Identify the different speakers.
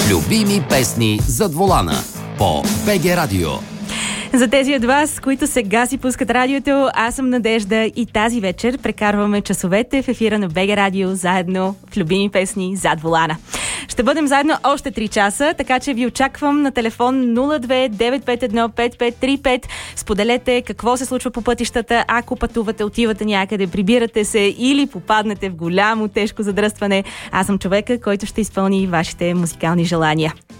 Speaker 1: Любими песни зад волана по БГ Радио.
Speaker 2: За тези от вас, които сега си пускат радиото, аз съм Надежда и тази вечер прекарваме часовете в ефира на БГ Радио заедно в любими песни зад волана. Ще бъдем заедно още 3 часа, така че ви очаквам на телефон 02-951-5535. Споделете какво се случва по пътищата, ако пътувате, отивате някъде, прибирате се или попаднете в голямо, тежко задръстване. Аз съм човека, който ще изпълни вашите музикални желания.